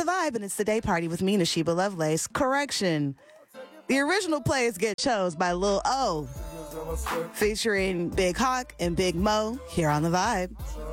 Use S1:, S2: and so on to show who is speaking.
S1: The Vibe, and it's the day party with me, Nashiba Lovelace. Correction. The original play is Get Chose by Lil O, featuring Big Hawk and Big Mo here on The Vibe.